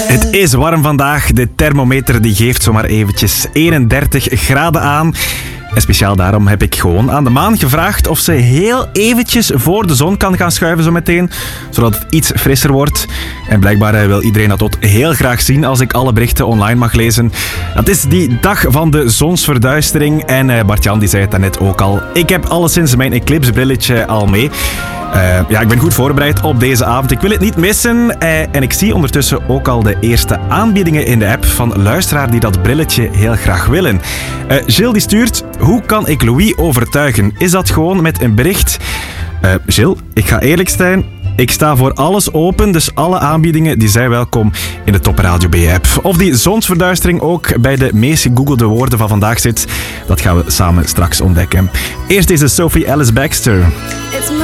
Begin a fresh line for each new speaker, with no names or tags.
Het is warm vandaag. De thermometer die geeft zomaar eventjes 31 graden aan. En speciaal daarom heb ik gewoon aan de maan gevraagd of ze heel eventjes voor de zon kan gaan schuiven zo meteen, zodat het iets frisser wordt. En blijkbaar wil iedereen dat ook heel graag zien als ik alle berichten online mag lezen. Het is die dag van de zonsverduistering en Bart-Jan die zei het daarnet ook al. Ik heb alleszins mijn eclipse-brilletje al mee. Ik ben goed voorbereid op deze avond. Ik wil het niet missen. En ik zie ondertussen ook al de eerste aanbiedingen in de app van luisteraar die dat brilletje heel graag willen. Gilles die stuurt: hoe kan ik Louis overtuigen? Is dat gewoon met een bericht? Gilles, ik ga eerlijk zijn. Ik sta voor alles open, dus alle aanbiedingen die zijn welkom in de Top Radio B-app. Of die zonsverduistering ook bij de meest gegoogelde woorden van vandaag zit, dat gaan we samen straks ontdekken. Eerst is de Sophie Ellis-Bextor.